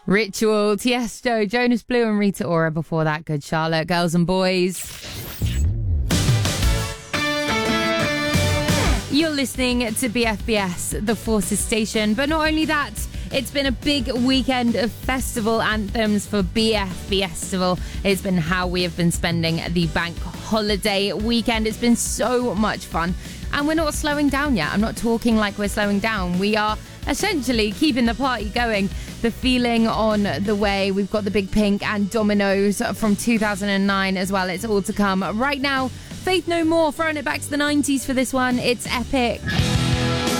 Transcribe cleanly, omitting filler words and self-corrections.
Ritual, Tiesto, Jonas Blue and Rita Ora. Before that, Good Charlotte, Girls and Boys. You're listening to BFBS, the Forces station. But not only that, it's been a big weekend of festival anthems for BF Festival. It's been how we have been spending the bank holiday weekend. It's been so much fun. And we're not slowing down yet. I'm not talking like we're slowing down. We are essentially keeping the party going. The Feeling on the way. We've got the Big Pink and Dominoes from 2009 as well. It's all to come. Right now, Faith No More, throwing it back to the 90s for this one. It's epic.